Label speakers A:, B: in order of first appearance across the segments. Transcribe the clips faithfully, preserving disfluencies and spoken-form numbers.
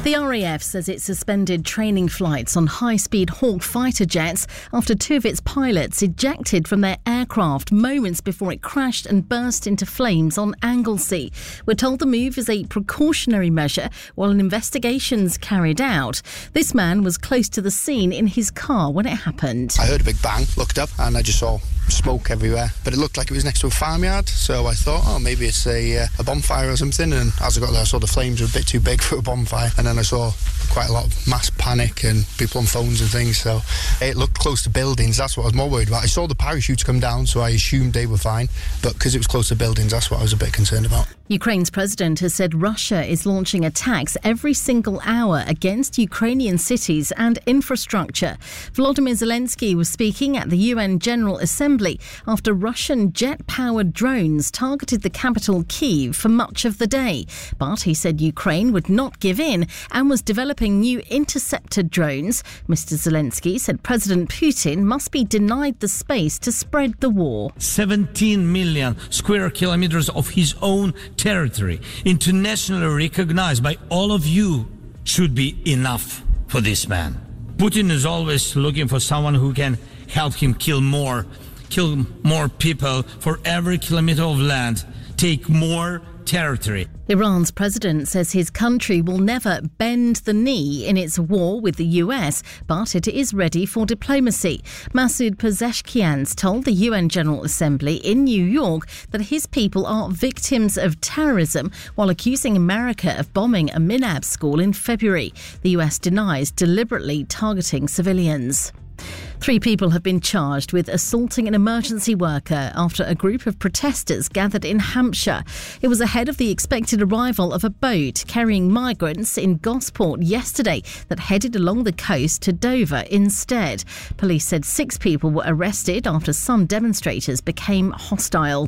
A: The R A F says it suspended training flights on high-speed Hawk fighter jets after two of its pilots ejected from their aircraft moments before it crashed and burst into flames on Anglesey. We're told the move is a precautionary measure while an investigation's carried out. This man was close to the scene in his car when it happened.
B: I heard a big bang, looked up, and I just saw smoke everywhere. But it looked like it was next to a farmyard, so I thought, oh, maybe it's a, uh, a bonfire or something. And as I got there, I saw the flames were a bit too big for a bonfire. And then I saw quite a lot of mass panic and people on phones and things. So it looked close to buildings. That's what I was more worried about. I saw the parachutes come down, so I assumed they were fine. But because it was close to buildings, that's what I was a bit concerned about.
A: Ukraine's president has said Russia is launching attacks every single hour against Ukrainian cities and infrastructure. Volodymyr Zelensky was speaking at the U N General Assembly after Russian jet-powered drones targeted the capital Kyiv for much of the day. But he said Ukraine would not give in and was developing new interceptor drones. Mister Zelensky said President Putin must be denied the space to spread the war.
C: seventeen million square kilometers of his own territory, internationally recognized by all of you, should be enough for this man. Putin is always looking for someone who can help him kill more, kill more people for every kilometer of land, take more territory.
A: Iran's president says his country will never bend the knee in its war with the U S, but it is ready for diplomacy. Masoud Pezeshkian's told the U N General Assembly in New York that his people are victims of terrorism while accusing America of bombing a Minab school in February. The U S denies deliberately targeting civilians. Three people have been charged with assaulting an emergency worker after a group of protesters gathered in Hampshire. It was ahead of the expected arrival of a boat carrying migrants in Gosport yesterday that headed along the coast to Dover instead. Police said six people were arrested after some demonstrators became hostile.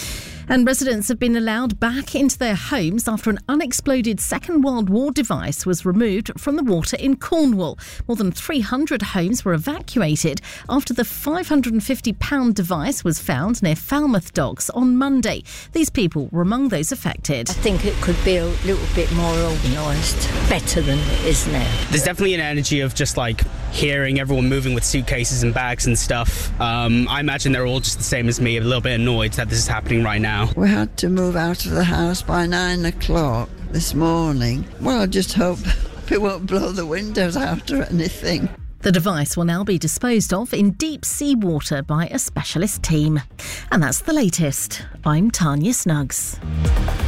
A: And residents have been allowed back into their homes after an unexploded Second World War device was removed from the water in Cornwall. More than three hundred homes were evacuated after the five hundred fifty pound device was found near Falmouth Docks on Monday. These people were among those affected.
D: I think it could be a little bit more organised, better than it is now.
E: There's definitely an energy of just like hearing everyone moving with suitcases and bags and stuff. Um, I imagine they're all just the same as me, a little bit annoyed that this is happening right now.
F: We had to move out of the house by nine o'clock this morning. Well, I just hope it won't blow the windows out or anything.
A: The device will now be disposed of in deep sea water by a specialist team. And that's the latest. I'm Tanya Snuggs.